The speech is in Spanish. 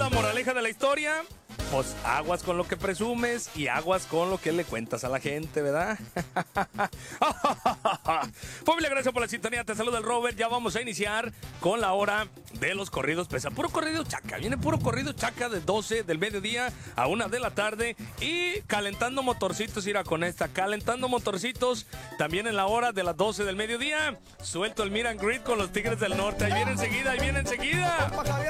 la moraleja de la historia, pues aguas con lo que presumes y aguas con lo que le cuentas a la gente, ¿verdad? Familia, gracias por la sintonía. Te saluda el Robert. Ya vamos a iniciar con la hora de los corridos pesa. Puro corrido chaca. Viene puro corrido chaca de 12 del mediodía a 1 de la tarde. Y calentando motorcitos, irá con esta. Calentando motorcitos también en la hora de las 12 del mediodía. Suelto el Meet and Greet con los Tigres del Norte. Ahí viene enseguida, ahí viene enseguida.